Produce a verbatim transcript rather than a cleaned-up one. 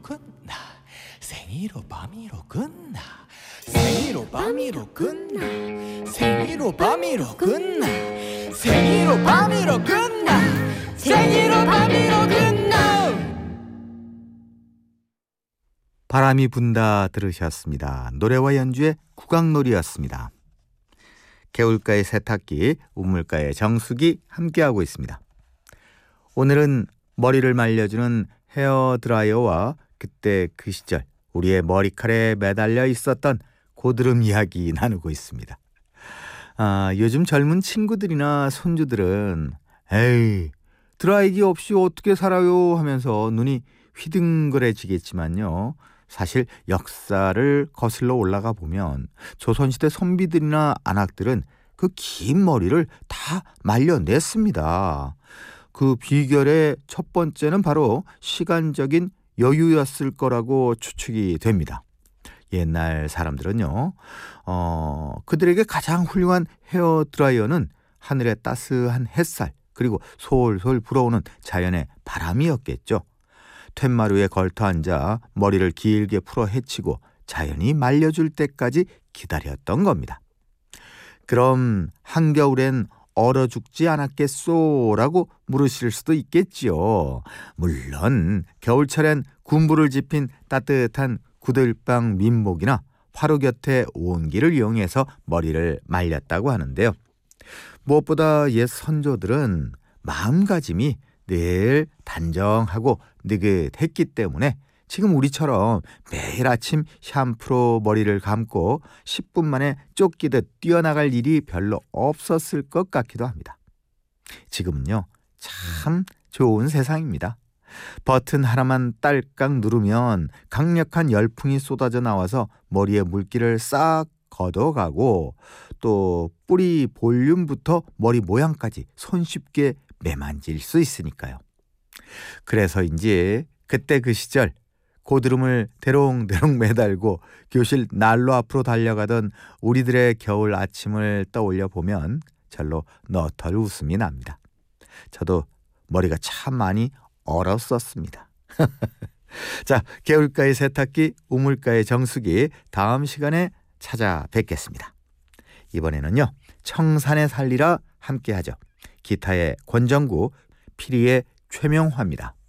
끝나 생이로 밤이로 끝나 생이로 밤이로 끝나 생이로 밤이로 끝나 생이로 밤이로 끝나 생이로 밤이로 끝나. 바람이 분다 들으셨습니다. 노래와 연주의 국악놀이였습니다. 개울가의 세탁기, 우물가의 정수기 함께하고 있습니다. 오늘은 머리를 말려주는 헤어드라이어와 그때 그 시절 우리의 머리칼에 매달려 있었던 고드름 이야기 나누고 있습니다. 아, 요즘 젊은 친구들이나 손주들은 에이, 드라이기 없이 어떻게 살아요 하면서 눈이 휘둥그레지겠지만요. 사실 역사를 거슬러 올라가 보면 조선시대 선비들이나 안악들은 그 긴 머리를 다 말려냈습니다. 그 비결의 첫 번째는 바로 시간적인 여유였을 거라고 추측이 됩니다. 옛날 사람들은요, 어, 그들에게 가장 훌륭한 헤어드라이어는 하늘의 따스한 햇살 그리고 솔솔 불어오는 자연의 바람이었겠죠. 툇마루에 걸터 앉아 머리를 길게 풀어 헤치고 자연이 말려줄 때까지 기다렸던 겁니다. 그럼 한겨울엔 얼어 죽지 않았겠소라고 물으실 수도 있겠지요. 물론 겨울철엔 군부를 지핀 따뜻한 구들방 민목이나 화로 곁에 온기를 이용해서 머리를 말렸다고 하는데요. 무엇보다 옛 선조들은 마음가짐이 늘 단정하고 느긋했기 때문에 지금 우리처럼 매일 아침 샴푸로 머리를 감고 십 분 만에 쫓기듯 뛰어나갈 일이 별로 없었을 것 같기도 합니다. 지금은요, 참 좋은 세상입니다. 버튼 하나만 딸깍 누르면 강력한 열풍이 쏟아져 나와서 머리에 물기를 싹 걷어가고 또 뿌리 볼륨부터 머리 모양까지 손쉽게 매만질 수 있으니까요. 그래서인지 그때 그 시절 고드름을 대롱대롱 매달고 교실 난로 앞으로 달려가던 우리들의 겨울 아침을 떠올려 보면 절로 너털 웃음이 납니다. 저도 머리가 참 많이 얼었었습니다. 자, 개울가의 세탁기, 우물가의 정수기 다음 시간에 찾아뵙겠습니다. 이번에는요, 청산에 살리라 함께하죠. 기타의 권정구, 피리의 최명화입니다.